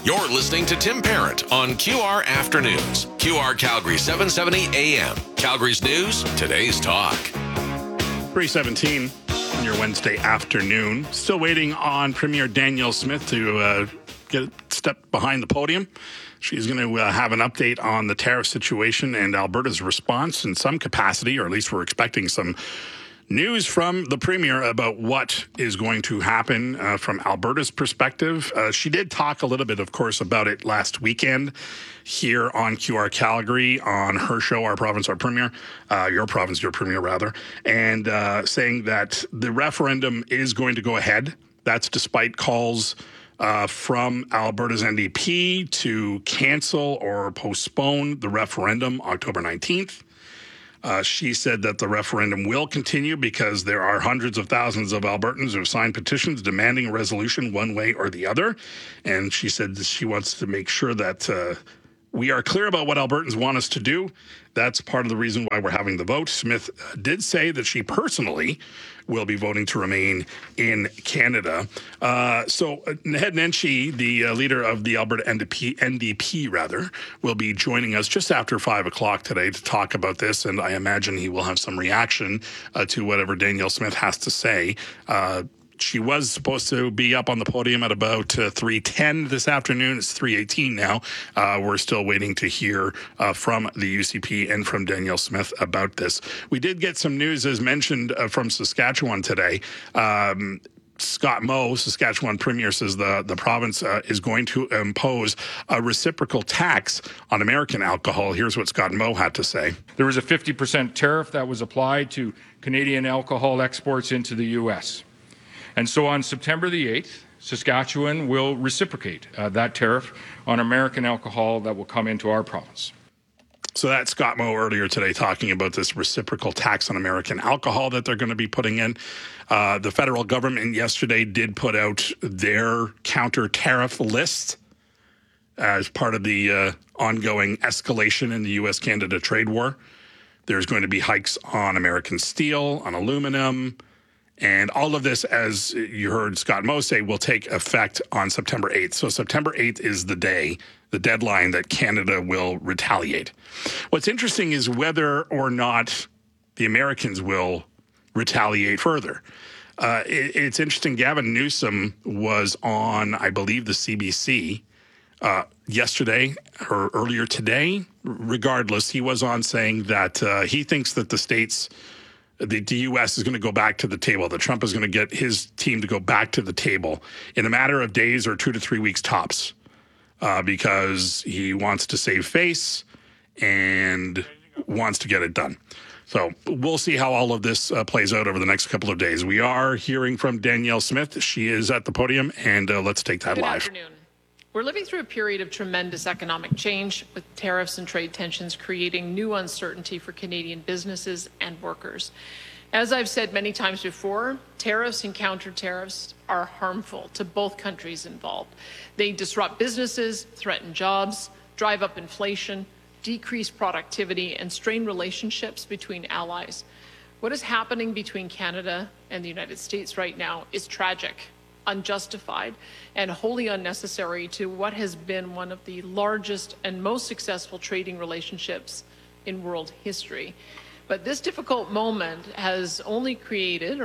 You're listening to Tim Parent on QR Afternoons. QR Calgary 770 AM. Calgary's news, today's talk. 3:17 on your Wednesday afternoon. Still waiting on Premier Danielle Smith to get a step behind the podium. She's going to have an update on the tariff situation and Alberta's response in some capacity, or at least we're expecting some news from the Premier about what is going to happen from Alberta's perspective. She did talk a little bit, of course, about it last weekend here on QR Calgary on her show, Our Province, Our Premier, Your Province, Your Premier, rather, and saying that the referendum is going to go ahead. That's despite calls from Alberta's NDP to cancel or postpone the referendum October 19th. She said that the referendum will continue because there are hundreds of thousands of Albertans who have signed petitions demanding a resolution one way or the other. And she said that she wants to make sure that we are clear about what Albertans want us to do. That's part of the reason why we're having the vote. Smith did say that she personally will be voting to remain in Canada. So Naheed Nenshi, the leader of the Alberta NDP, will be joining us just after 5 o'clock today to talk about this. And I imagine he will have some reaction to whatever Danielle Smith has to say. She was supposed to be up on the podium at about 3:10 this afternoon. It's 3:18 now. We're still waiting to hear from the UCP and from Danielle Smith about this. We did get some news, as mentioned, from Saskatchewan today. Scott Moe, Saskatchewan Premier, says the province is going to impose a reciprocal tax on American alcohol. Here's what Scott Moe had to say. There was a 50% tariff that was applied to Canadian alcohol exports into the U.S., and so on September the 8th, Saskatchewan will reciprocate that tariff on American alcohol that will come into our province. So that's Scott Moe earlier today talking about this reciprocal tax on American alcohol that they're going to be putting in. The federal government yesterday did put out their counter tariff list as part of the ongoing escalation in the U.S.-Canada trade war. There's going to be hikes on American steel, on aluminum, and all of this, as you heard Scott Moe say, will take effect on September 8th. So September 8th is the day, the deadline that Canada will retaliate. What's interesting is whether or not the Americans will retaliate further. It's interesting. Gavin Newsom was on, I believe, the CBC yesterday or earlier today. Regardless, he was on saying that he thinks that the U.S. is going to go back to the table, that Trump is going to get his team to go back to the table in a matter of days or 2 to 3 weeks tops, because he wants to save face and wants to get it done. So we'll see how all of this plays out over the next couple of days. We are hearing from Danielle Smith. She is at the podium, and let's take that live. Good afternoon. We're living through a period of tremendous economic change, with tariffs and trade tensions creating new uncertainty for Canadian businesses and workers. As I've said many times before, tariffs and counter tariffs are harmful to both countries involved. They disrupt businesses, threaten jobs, drive up inflation, decrease productivity, and strain relationships between allies. What is happening between Canada and the United States right now is tragic, unjustified, and wholly unnecessary to what has been one of the largest and most successful trading relationships in world history. But this difficult moment has also created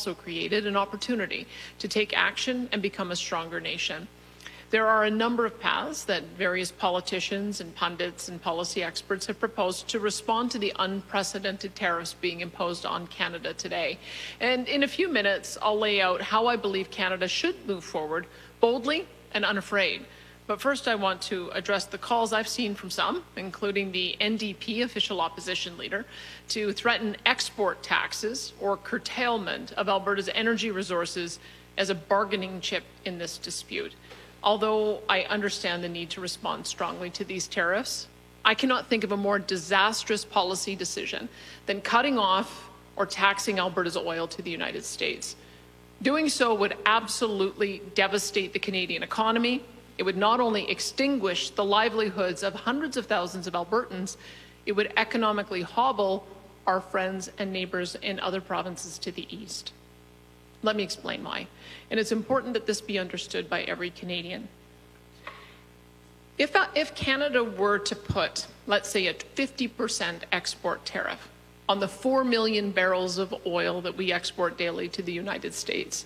an opportunity to take action and become a stronger nation. There are a number of paths that various politicians and pundits and policy experts have proposed to respond to the unprecedented tariffs being imposed on Canada today. And in a few minutes, I'll lay out how I believe Canada should move forward boldly and unafraid. But first, I want to address the calls I've seen from some, including the NDP official opposition leader, to threaten export taxes or curtailment of Alberta's energy resources as a bargaining chip in this dispute. Although I understand the need to respond strongly to these tariffs, I cannot think of a more disastrous policy decision than cutting off or taxing Alberta's oil to the United States. Doing so would absolutely devastate the Canadian economy. It would not only extinguish the livelihoods of hundreds of thousands of Albertans, it would economically hobble our friends and neighbors in other provinces to the east. Let me explain why. And it's important that this be understood by every Canadian. If Canada were to put, let's say, a 50% export tariff on the 4 million barrels of oil that we export daily to the United States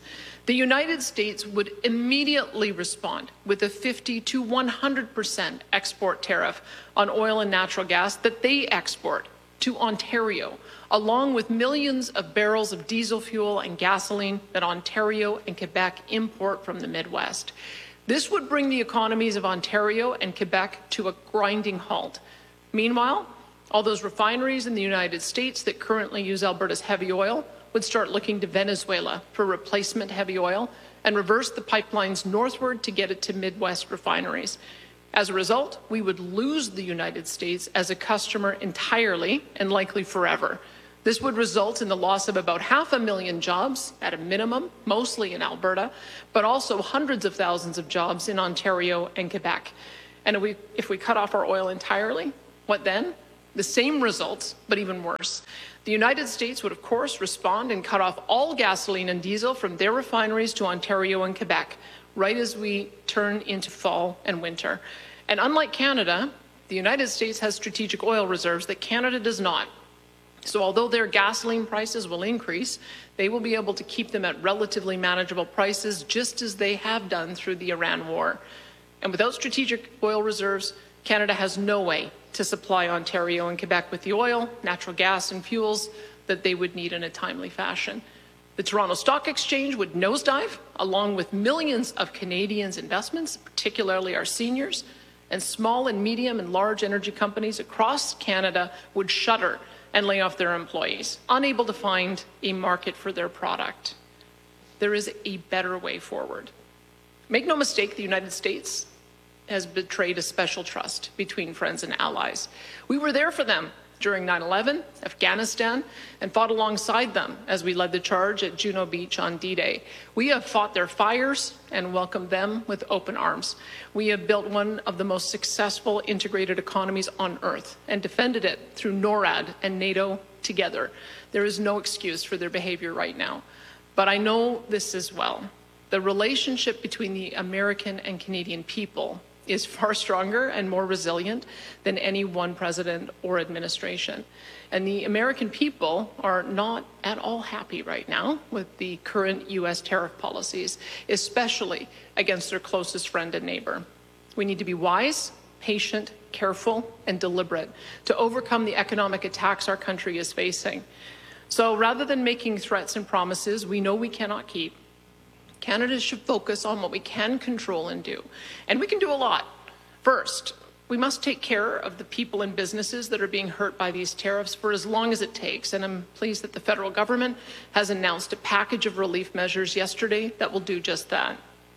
would immediately respond with a 50 to 100% export tariff on oil and natural gas that they export to Ontario, along with millions of barrels of diesel fuel and gasoline that Ontario and Quebec import from the Midwest. This would bring the economies of Ontario and Quebec to a grinding halt. Meanwhile, all those refineries in the United States that currently use Alberta's heavy oil would start looking to Venezuela for replacement heavy oil and reverse the pipelines northward to get it to Midwest refineries. As a result, we would lose the United States as a customer entirely and likely forever. This would result in the loss of about 500,000 jobs at a minimum, mostly in Alberta, but also hundreds of thousands of jobs in Ontario and Quebec. And if we cut off our oil entirely, what then? The same results, but even worse. The United States would, of course, respond and cut off all gasoline and diesel from their refineries to Ontario and Quebec, right as we turn into fall and winter. And unlike Canada, the United States has strategic oil reserves that Canada does not. So although their gasoline prices will increase, they will be able to keep them at relatively manageable prices, just as they have done through the Iran war. And without strategic oil reserves, Canada has no way to supply Ontario and Quebec with the oil, natural gas, and fuels that they would need in a timely fashion. The Toronto Stock Exchange would nosedive, along with millions of Canadians' investments, particularly our seniors, and small and medium and large energy companies across Canada would shutter and lay off their employees, unable to find a market for their product. There is a better way forward. Make no mistake, the United States has betrayed a special trust between friends and allies. We were there for them during 9/11, Afghanistan, and fought alongside them as we led the charge at Juno Beach on D-Day. We have fought their fires and welcomed them with open arms. We have built one of the most successful integrated economies on Earth and defended it through NORAD and NATO together. There is no excuse for their behavior right now. But I know this as well. The relationship between the American and Canadian people is far stronger and more resilient than any one president or administration. And the American people are not at all happy right now with the current U.S. tariff policies, especially against their closest friend and neighbor. We need to be wise, patient, careful, and deliberate to overcome the economic attacks our country is facing. So rather than making threats and promises we know we cannot keep, Canada should focus on what we can control and do. And we can do a lot. First, we must take care of the people and businesses that are being hurt by these tariffs for as long as it takes. And I'm pleased that the federal government has announced a package of relief measures yesterday that will do just that.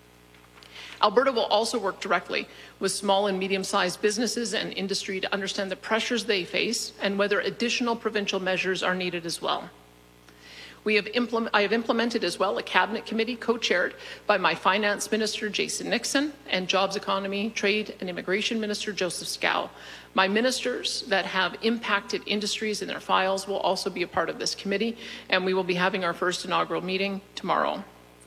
Alberta will also work directly with small and medium-sized businesses and industry to understand the pressures they face and whether additional provincial measures are needed as well. I have implemented as well a cabinet committee co-chaired by my finance minister, Jason Nixon, and jobs, economy, trade and immigration minister, Joseph Scow. My ministers that have impacted industries in their files will also be a part of this committee, and we will be having our first inaugural meeting tomorrow.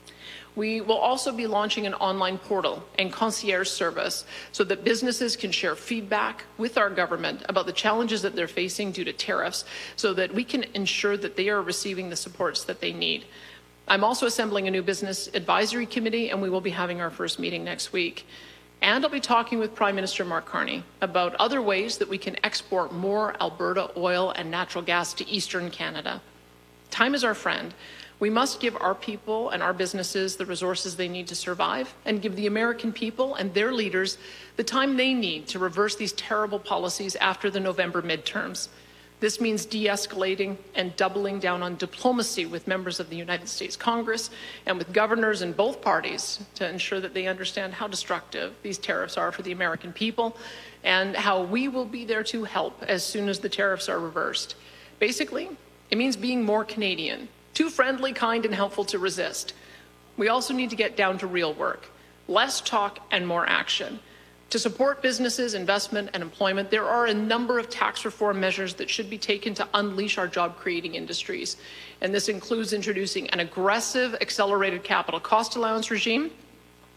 We will also be launching an online portal and concierge service so that businesses can share feedback with our government about the challenges that they're facing due to tariffs so that we can ensure that they are receiving the supports that they need. I'm also assembling a new business advisory committee, and we will be having our first meeting next week. And I'll be talking with Prime Minister Mark Carney about other ways that we can export more Alberta oil and natural gas to Eastern Canada. Time is our friend. We must give our people and our businesses the resources they need to survive and give the American people and their leaders the time they need to reverse these terrible policies after the November midterms. This means de-escalating and doubling down on diplomacy with members of the United States Congress and with governors in both parties to ensure that they understand how destructive these tariffs are for the American people and how we will be there to help as soon as the tariffs are reversed. Basically, it means being more Canadian. Too friendly, kind, and helpful to resist. We also need to get down to real work. Less talk and more action. To support businesses, investment, and employment, there are a number of tax reform measures that should be taken to unleash our job-creating industries. And this includes introducing an aggressive accelerated capital cost allowance regime,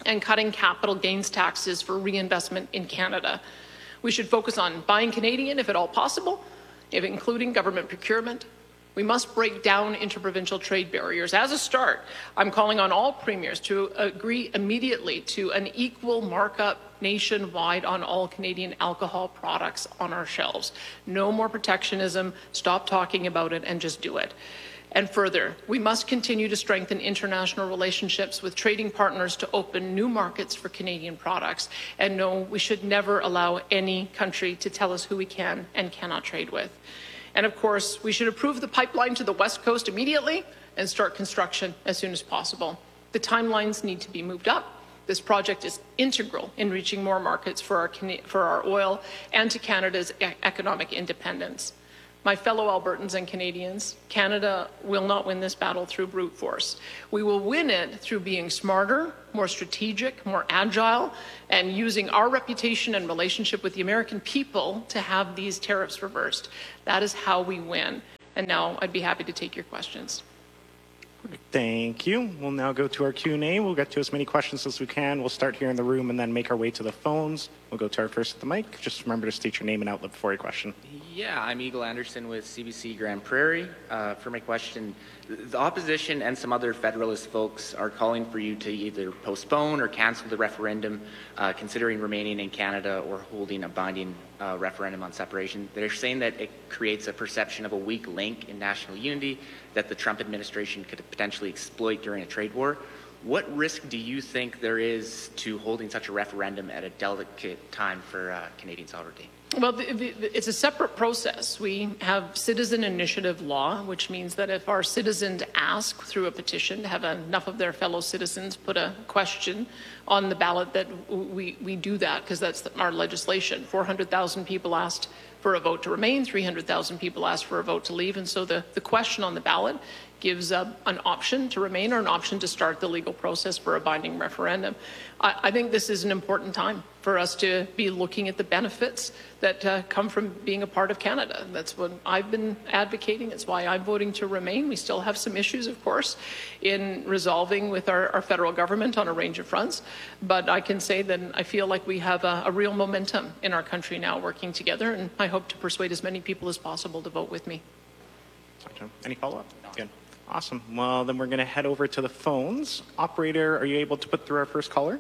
and cutting capital gains taxes for reinvestment in Canada. We should focus on buying Canadian if at all possible, including government procurement. We must break down interprovincial trade barriers. As a start, I'm calling on all premiers to agree immediately to an equal markup nationwide on all Canadian alcohol products on our shelves. No more protectionism. Stop talking about it and just do it. And further, we must continue to strengthen international relationships with trading partners to open new markets for Canadian products. And no, we should never allow any country to tell us who we can and cannot trade with. And of course, we should approve the pipeline to the West Coast immediately and start construction as soon as possible. The timelines need to be moved up. This project is integral in reaching more markets for our oil and to Canada's economic independence. My fellow Albertans and Canadians, Canada will not win this battle through brute force. We will win it through being smarter, more strategic, more agile, and using our reputation and relationship with the American people to have these tariffs reversed. That is how we win. And now I'd be happy to take your questions. Thank you. We'll now go to our Q&A. We'll get to as many questions as we can. We'll start here in the room and then make our way to the phones. We'll go to our first at the mic. Just remember to state your name and outlet before your question. Yeah, I'm Eagle Anderson with CBC Grand Prairie. For my question, the opposition and some other Federalist folks are calling for you to either postpone or cancel the referendum, considering remaining in Canada or holding a binding referendum on separation. They're saying that it creates a perception of a weak link in national unity that the Trump administration could potentially exploit during a trade war. What risk do you think there is to holding such a referendum at a delicate time for Canadian sovereignty? Well, it's a separate process. We have citizen initiative law, which means that if our citizens ask through a petition to have enough of their fellow citizens put a question on the ballot, that we do that because that's our legislation. 400,000 people asked for a vote to remain, 300,000 people asked for a vote to leave, and so the question on the ballot gives an option to remain or an option to start the legal process for a binding referendum. I think this is an important time for us to be looking at the benefits that come from being a part of Canada. That's what I've been advocating. It's why I'm voting to remain. We still have some issues, of course, in resolving with our federal government on a range of fronts, but I can say that I feel like we have a real momentum in our country now working together, and I hope to persuade as many people as possible to vote with me. Any follow-up? Good. Awesome. Well, then we're going to head over to the phones. Operator, are you able to put through our first caller?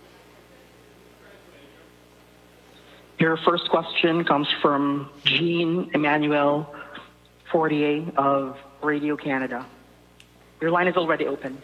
Your first question comes from Jean-Emmanuel Fortier of Radio Canada. Your line is already open.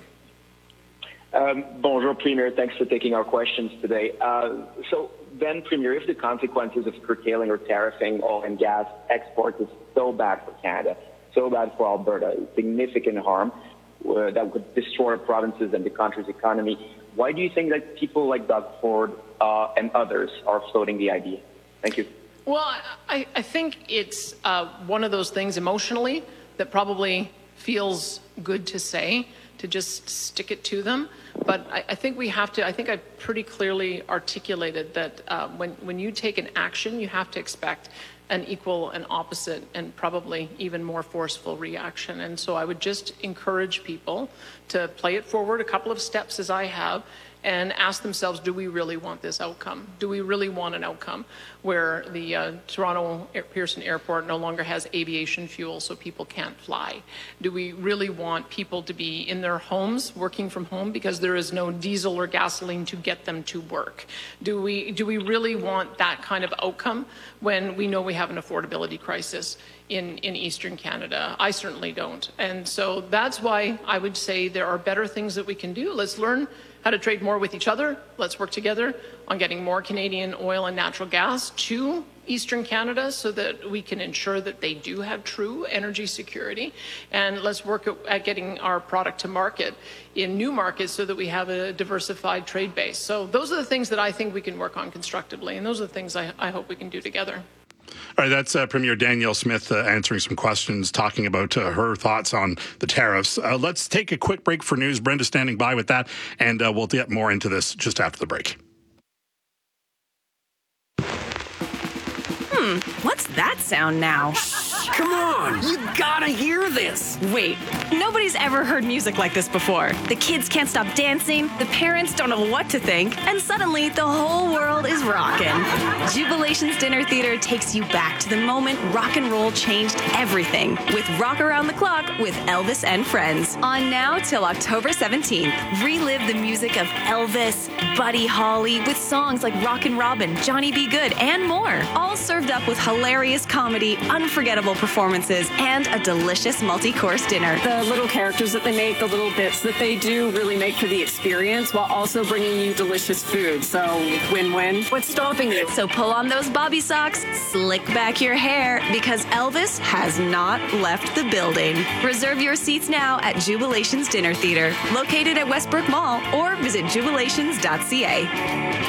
Bonjour, Premier. Thanks for taking our questions today. So, then, Premier, if the consequences of curtailing or tariffing oil and gas exports is so bad for Canada, so bad for Alberta, significant harm that would destroy provinces and the country's economy, why do you think that people like Doug Ford and others are floating the idea? Thank you. Well, I think it's one of those things emotionally that probably feels good to say, to just stick it to them. But I think we have to, I think I've pretty clearly articulated that when you take an action, you have to expect an equal and opposite and probably even more forceful reaction. And so I would just encourage people to play it forward a couple of steps as I have and ask themselves, do we really want this outcome? Do we really want an outcome where the Toronto Pearson Airport no longer has aviation fuel so people can't fly? Do we really want people to be in their homes, working from home, because there is no diesel or gasoline to get them to work? Do we really want that kind of outcome when we know we have an affordability crisis in Eastern Canada? I certainly don't. And so that's why I would say there are better things that we can do. Let's learn how to trade more with each other. Let's work together on getting more Canadian oil and natural gas to Eastern Canada so that we can ensure that they do have true energy security. And let's work at getting our product to market in new markets so that we have a diversified trade base. So those are the things that I think we can work on constructively, and those are the things I hope we can do together. All right, that's Premier Danielle Smith answering some questions, talking about her thoughts on the tariffs. Let's take a quick break for news. Brenda's standing by with that, and we'll get more into this just after the break. What's that sound now? Come on, you gotta hear this. Wait, nobody's ever heard music like this before. The kids can't stop dancing, the parents don't know what to think, and suddenly the whole world is rocking. Jubilation's Dinner Theater takes you back to the moment rock and roll changed everything with Rock Around the Clock with Elvis and Friends. On now till October 17th. Relive the music of Elvis, Buddy Holly with songs like Rockin' Robin, Johnny B. Good, and more. All served up with hilarious comedy, unforgettable performances, and a delicious multi-course dinner. The little characters that they make, the little bits that they do really make for the experience while also bringing you delicious food. So win-win. What's stopping you? So pull on those bobby socks, slick back your hair, because Elvis has not left the building. Reserve your seats now at Jubilation's Dinner Theater, located at Westbrook Mall, or visit jubilations.ca.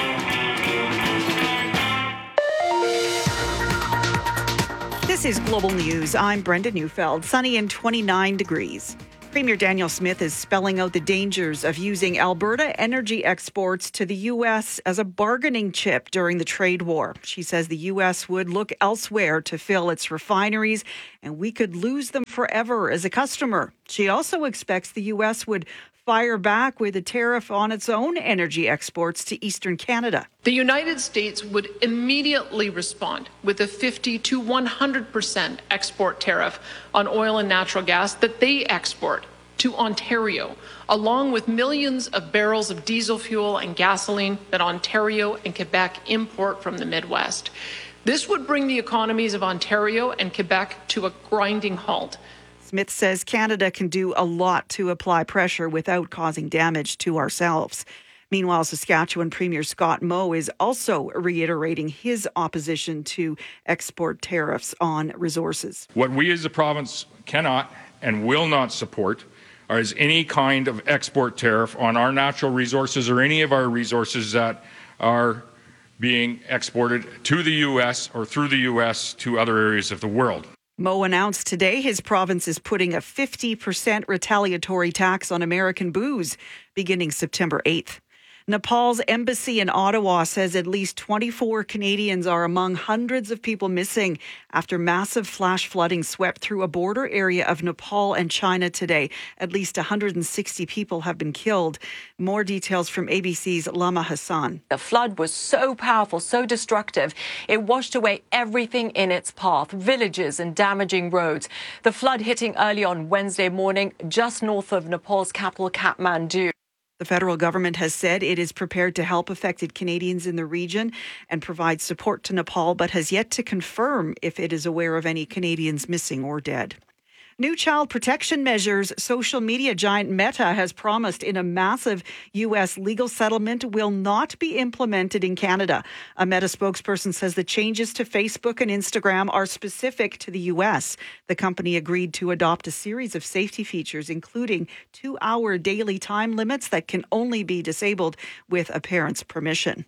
This is Global News. I'm Brenda Neufeld. Sunny and 29 degrees. Premier Danielle Smith is spelling out the dangers of using Alberta energy exports to the U.S. as a bargaining chip during the trade war. She says the U.S. would look elsewhere to fill its refineries, and we could lose them forever as a customer. She also expects the U.S. would fire back with a tariff on its own energy exports to Eastern Canada. The United States would immediately respond with a 50 to 100% export tariff on oil and natural gas that they export to Ontario, along with millions of barrels of diesel fuel and gasoline that Ontario and Quebec import from the Midwest. This would bring the economies of Ontario and Quebec to a grinding halt. Smith says Canada can do a lot to apply pressure without causing damage to ourselves. Meanwhile, Saskatchewan Premier Scott Moe is also reiterating his opposition to export tariffs on resources. What we as a province cannot and will not support is any kind of export tariff on our natural resources or any of our resources that are being exported to the U.S. or through the U.S. to other areas of the world. Moe announced today his province is putting a 50% retaliatory tax on American booze beginning September 8th. Nepal's embassy in Ottawa says at least 24 Canadians are among hundreds of people missing after massive flash flooding swept through a border area of Nepal and China today. At least 160 people have been killed. More details from ABC's Lama Hassan. The flood was so powerful, so destructive, it washed away everything in its path, villages and damaging roads. The flood hitting early on Wednesday morning just north of Nepal's capital, Kathmandu. The federal government has said it is prepared to help affected Canadians in the region and provide support to Nepal, but has yet to confirm if it is aware of any Canadians missing or dead. New child protection measures social media giant Meta has promised in a massive U.S. legal settlement will not be implemented in Canada. A Meta spokesperson says the changes to Facebook and Instagram are specific to the U.S. The company agreed to adopt a series of safety features, including 2-hour daily time limits that can only be disabled with a parent's permission.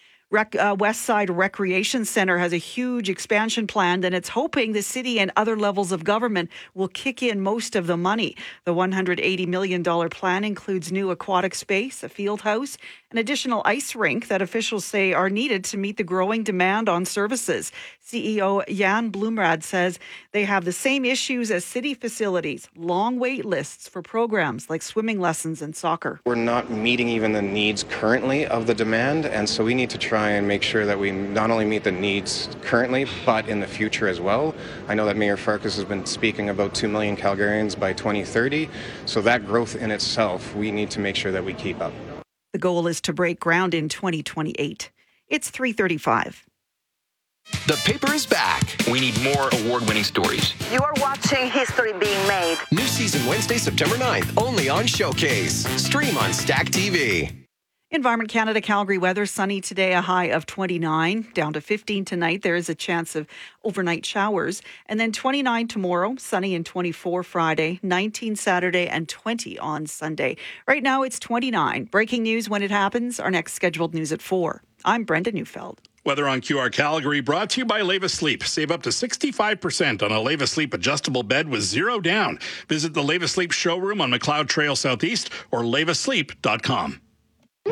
Westside Recreation Centre has a huge expansion planned, and it's hoping the city and other levels of government will kick in most of the money. The $180 million plan includes new aquatic space, a field house, an additional ice rink that officials say are needed to meet the growing demand on services. CEO Jan Bloemrad says they have the same issues as city facilities, long wait lists for programs like swimming lessons and soccer. We're not meeting even the needs currently of the demand, and so we need to try and make sure that we not only meet the needs currently, but in the future as well. I know that Mayor Farkas has been speaking about 2 million Calgarians by 2030, so that growth in itself, we need to make sure that we keep up. The goal is to break ground in 2028. It's 3:35. The paper is back. We need more award-winning stories. You are watching history being made. New season Wednesday, September 9th, only on Showcase. Stream on Stack TV. Environment Canada Calgary weather, sunny today, a high of 29, down to 15 tonight. There is a chance of overnight showers. And then 29 tomorrow, sunny, and 24 Friday, 19 Saturday, and 20 on Sunday. Right now it's 29. Breaking news when it happens. Our next scheduled news at 4. I'm Brenda Neufeld. Weather on QR Calgary brought to you by Leva Sleep. Save up to 65% on a Leva Sleep adjustable bed with 0 down. Visit the Leva Sleep showroom on McLeod Trail Southeast or levasleep.com.